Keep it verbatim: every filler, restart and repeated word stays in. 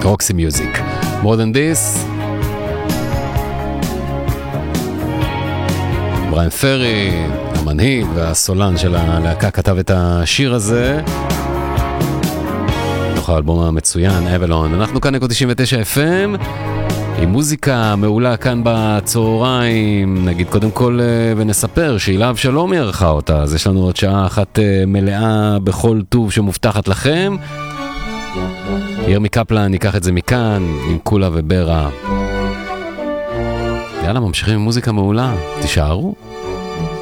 רוקסי מיוזיק. More Than This. בריין פרי, המנהיג והסולן של הלהקה, כתב את השיר הזה. מתוך האלבום המצוין, אבלון. אנחנו כאן אקו תשעים ותשע אף אם. עם מוזיקה מעולה כאן בצהריים, נגיד קודם כל ונספר שהילה אבשלום ערכה אותה, אז יש לנו עוד שעה אחת מלאה בכל טוב שמובטחת לכם. ירמי קפלן, ניקח את זה מכאן, עם קולה וברה. יאללה, ממשיכים עם מוזיקה מעולה, תישארו.